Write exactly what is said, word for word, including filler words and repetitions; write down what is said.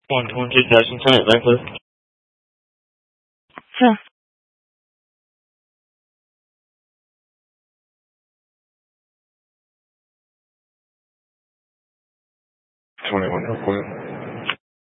one twenty thousand ten at Vancouver. Sure. twenty-one real quick.